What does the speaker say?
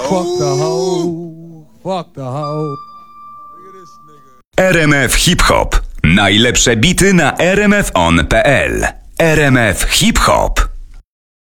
Fuck the hoe. Fuck the hoe. RMF Hip Hop. Najlepsze bity na rmfon.pl. RMF Hip Hop.